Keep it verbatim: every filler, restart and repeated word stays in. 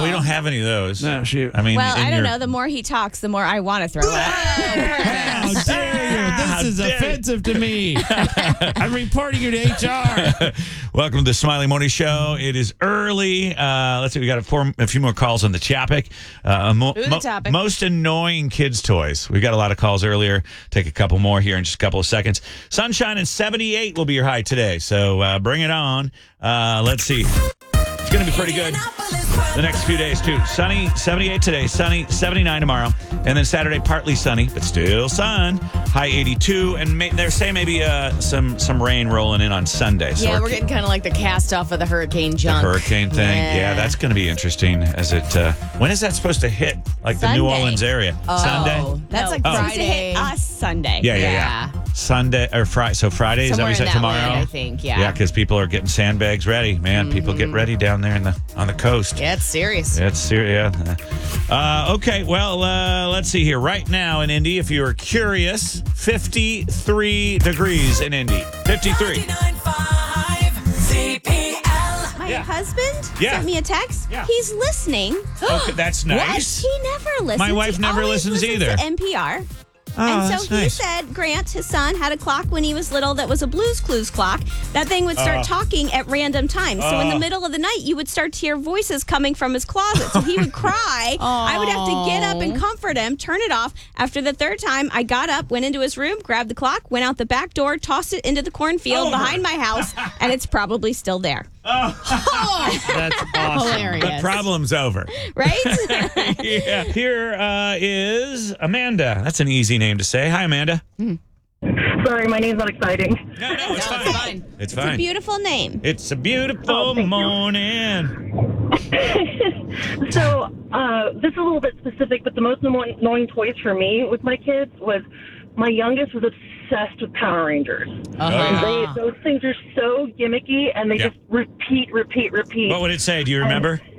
we don't have any of those. No, shoot. I mean, Well, in I don't your- know. The more he talks, the more I want to throw up. How dare you? How This is dare you. offensive to me. I'm reporting you to H R. Welcome to the Smiley Morning Show. It is early. Uh, let's see. We got a, four, a few more calls on the topic. Uh, mo- Ooh, the mo- topic. Most annoying kids' toys. We got a lot of calls earlier. Take a couple more here in just a couple of seconds. Sunshine and seventy-eight will be your high today. So uh, bring it on. Uh, let's see. It's going to be pretty good the next few days, too. Sunny, seventy-eight today. Sunny, seventy-nine tomorrow. And then Saturday, partly sunny, but still sun. High eighty-two. And may, they're saying maybe uh, some some rain rolling in on Sunday. So Yeah, we're getting kind of like the cast off of the hurricane junk. The hurricane thing. Yeah, Yeah. that's going to be interesting. As it, uh, when is that supposed to hit? Like the New Sunday. Orleans area? Oh, Sunday? That's like Oh. Friday. To hit us Sunday. Yeah, yeah, yeah. Sunday or Friday. So Friday, is that what Somewhere you said in that tomorrow? land, I think, yeah. Yeah, because people are getting sandbags ready. Man, people get ready down there in the on the coast. Yeah, it's serious. It's serious. Uh, okay, well, uh, let's see here. Right now in Indy, if you are curious, fifty-three degrees in Indy. fifty-three. My Yeah. husband Yeah. sent me a text. Yeah. He's listening. Okay, that's nice. He never listens. My wife He never always listens either. To N P R. Oh, and that's so he nice. said Grant, his son, had a clock when he was little that was a Blues Clues clock. That thing would start Uh. talking at random times. So in the Uh. middle of the night, you would start to hear voices coming from his closet. So he would cry. I would have to get up and comfort him, turn it off. After the third time, I got up, went into his room, grabbed the clock, went out the back door, tossed it into the cornfield Over. behind my house, and it's probably still there. That's awesome. The problem's over. Right? Yeah. Here uh, is Amanda. That's an easy name to say. Hi, Amanda. Sorry, my name's not exciting. No, no, it's fine. it's fine. It's It's a fine. beautiful name. It's a beautiful Oh, thank you. morning. So, uh, this is a little bit specific, but the most anno- annoying toys for me with my kids was my youngest was obsessed with Power Rangers. Uh-huh. They, those things are so gimmicky, and they Yeah. just repeat, repeat, repeat. What would it say? Do you remember?